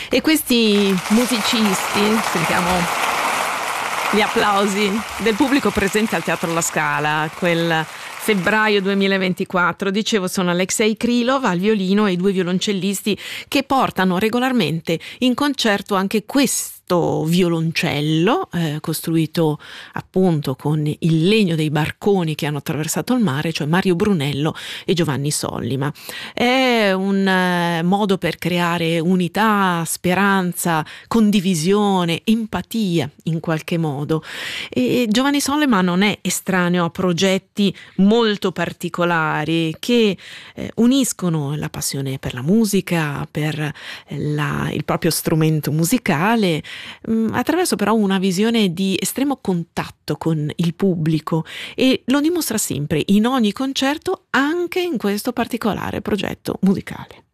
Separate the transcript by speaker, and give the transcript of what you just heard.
Speaker 1: E questi musicisti, sentiamo gli applausi del pubblico presente al Teatro La Scala quel febbraio 2024. Dicevo, sono Alexei Krylov al violino e i due violoncellisti che portano regolarmente in concerto anche questo violoncello costruito appunto con il legno dei barconi che hanno attraversato il mare, cioè Mario Brunello e Giovanni Sollima. È un modo per creare unità, speranza, condivisione, empatia in qualche modo. E Giovanni Sollima non è estraneo a progetti molto particolari che uniscono la passione per la musica, per il proprio strumento musicale, attraverso però una visione di estremo contatto con il pubblico, e lo dimostra sempre in ogni concerto, anche in questo particolare progetto musicale.